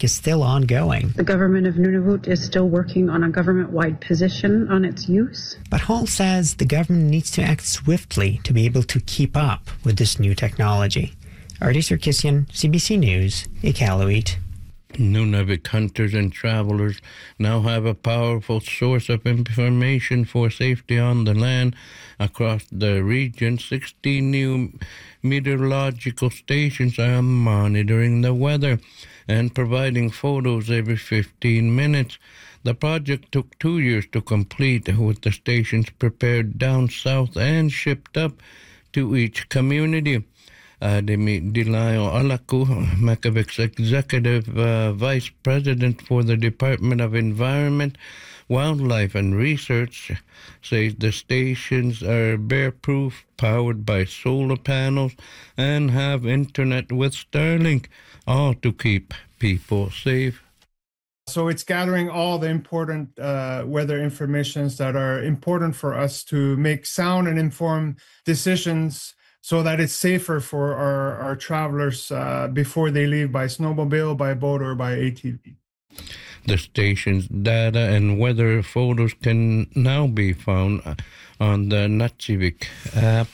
is still ongoing. The government of Nunavut is still working on a government-wide position on its use. But Hall says the government needs to act swiftly to be able to keep up with this new technology. Artie Sarkisian, CBC News, Iqaluit. Nunavut hunters and travelers now have a powerful source of information for safety on the land. Across the region, 16 new meteorological stations are monitoring the weather and providing photos every 15 minutes. The project took 2 years to complete, with the stations prepared down south and shipped up to each community. Demi Dilayo Alaku, Makavic's Executive Vice President for the Department of Environment, Wildlife and Research, says the stations are bear-proof, powered by solar panels, and have internet with Starlink, all to keep people safe. So it's gathering all the important weather informations that are important for us to make sound and informed decisions, so that it's safer for our travelers before they leave by snowmobile, by boat, or by ATV. The station's data and weather photos can now be found on the Natsivik app.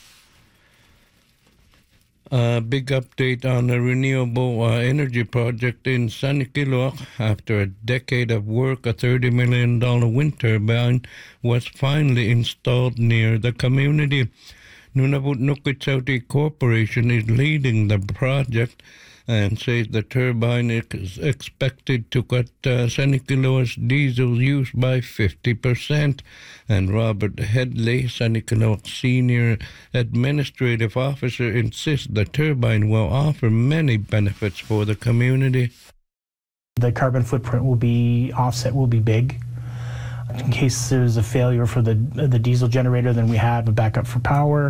A big update on the renewable energy project in Sanikiluaq. After a decade of work, a $30 million wind turbine was finally installed near the community. Nunavut Nukichauti Corporation is leading the project and says the turbine is expected to cut Sanikiluaq's diesel use by 50%. And Robert Headley, Sanikiluaq's senior administrative officer, insists the turbine will offer many benefits for the community. The carbon footprint will be big. In case there's a failure for the diesel generator, then we have a backup for power.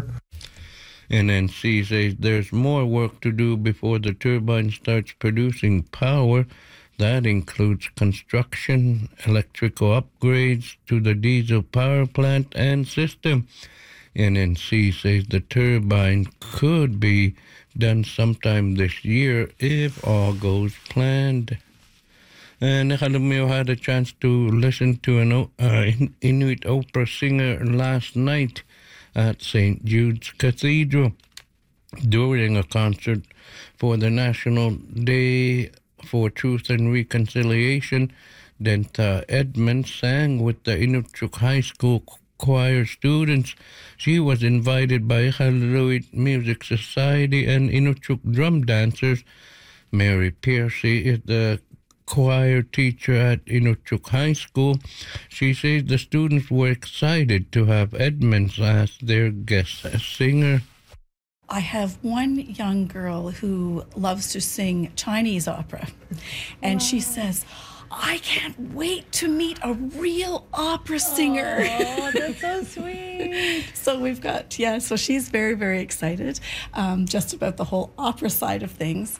NNC says there's more work to do before the turbine starts producing power. That includes construction, electrical upgrades to the diesel power plant and system. NNC says the turbine could be done sometime this year if all goes planned. And Nehalumio had a chance to listen to an Inuit opera singer last night at St. Jude's Cathedral during a concert for the National Day for Truth and Reconciliation. Denta Edmonds sang with the Inukjuak High School choir students. She was invited by Iqaluit Music Society and Inukjuak drum dancers. Mary Piercy is the choir teacher at Inukjuak High School. She says the students were excited to have Edmonds as their guest singer. I have one young girl who loves to sing Chinese opera, and she says, I can't wait to meet a real opera singer. Oh, that's so sweet. So we've got, so she's very, very excited just about the whole opera side of things.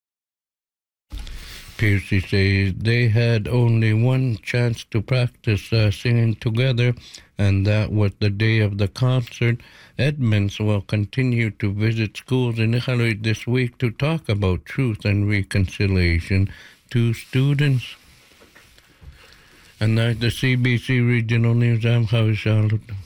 Piercy says they had only one chance to practice singing together, and that was the day of the concert. Edmonds will continue to visit schools in Iqaluit this week to talk about truth and reconciliation to students. And that's the CBC Regional News. I'm Javi Charlotte.